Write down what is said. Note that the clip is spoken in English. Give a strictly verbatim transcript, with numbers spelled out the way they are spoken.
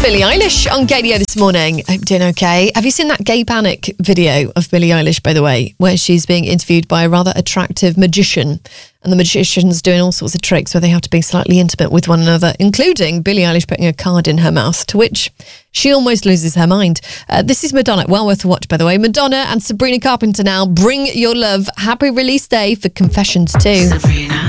Billie Eilish on Gaydio this morning. Hope you're doing okay. Have you seen that Gay Panic video of Billie Eilish, by the way, where she's being interviewed by a rather attractive magician? And the magician's doing all sorts of tricks where they have to be slightly intimate with one another, including Billie Eilish putting a card in her mouth, to which she almost loses her mind. Uh, this is Madonna. Well worth a watch, by the way. Madonna and Sabrina Carpenter now. Bring your love. Happy release day for Confessions two. Sabrina.